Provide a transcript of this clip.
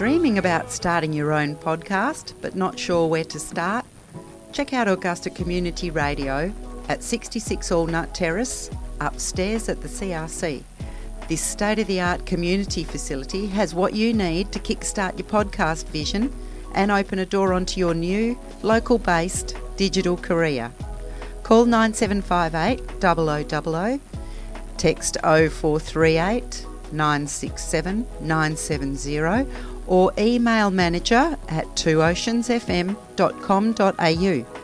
Dreaming about starting your own podcast but not sure where to start? Check out Augusta Community Radio at 66 Allnut Terrace, upstairs at the CRC. This state-of-the-art community facility has what you need to kickstart your podcast vision and open a door onto your new, local-based digital career. Call 9758 0000, text 0438 967 970 or email manager@twooceansfm.com.au.